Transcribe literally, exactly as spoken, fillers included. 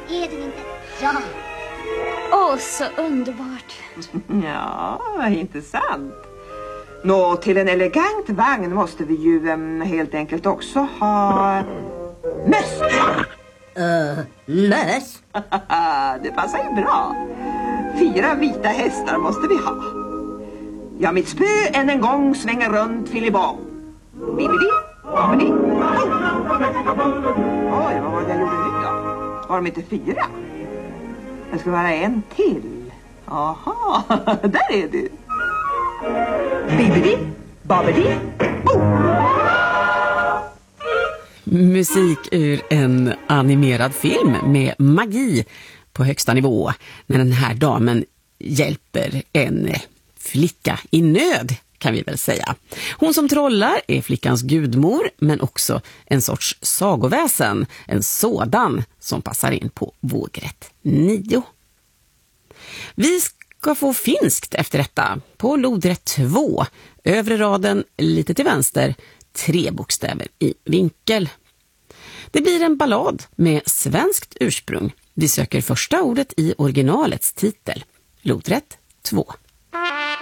Är du inte? Ja. Åh, så underbart. Ja, intressant. Nå, till en elegant vagn måste vi ju um, helt enkelt också ha möss. Uh, möss? Det passar ju bra. Fyra vita hästar måste vi ha. Ja, mitt spö än en gång svänger runt filibong. Bibidi, babidi. Oj, vad var det jag gjorde nu då? Var de inte fyra? Det ska vara en till. Aha, där är du. Bibidi, babidi, bo. Musik ur en animerad film med magi på högsta nivå när den här damen hjälper en flicka i nöd, kan vi väl säga. Hon som trollar är flickans gudmor, men också en sorts sagoväsen, en sådan som passar in på vågrätt nio. Vi ska få finskt efter detta på lodrätt två, övre raden lite till vänster, tre bokstäver i vinkel. Det blir en ballad med svenskt ursprung. Vi söker första ordet i originalets titel. Lodrätt två.